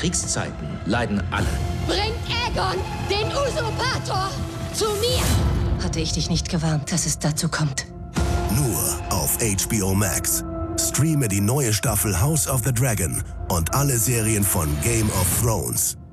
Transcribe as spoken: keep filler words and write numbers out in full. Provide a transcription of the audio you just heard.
Kriegszeiten leiden alle. Bringt Aegon, den Usurpator, zu mir! Hatte ich dich nicht gewarnt, dass es dazu kommt? Nur auf H B O Max. Streame die neue Staffel House of the Dragon und alle Serien von Game of Thrones.